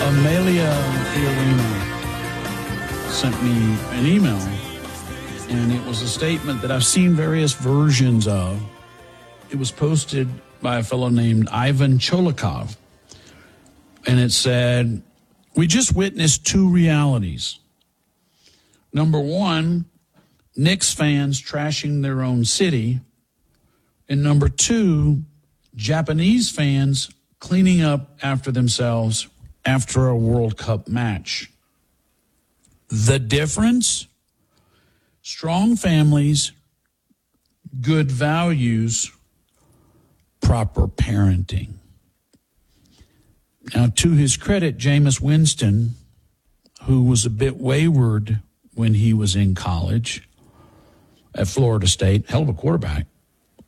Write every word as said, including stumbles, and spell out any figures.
Amelia Fiorina sent me an email, and it was a statement that I've seen various versions of. It was posted by a fellow named Ivan Cholikov, and it said, "We just witnessed two realities. Number one, Knicks fans trashing their own city, and number two, Japanese fans cleaning up after themselves after a World Cup match. The difference? Strong families, good values, proper parenting." Now, to his credit, Jameis Winston, who was a bit wayward when he was in college at Florida State, hell of a quarterback,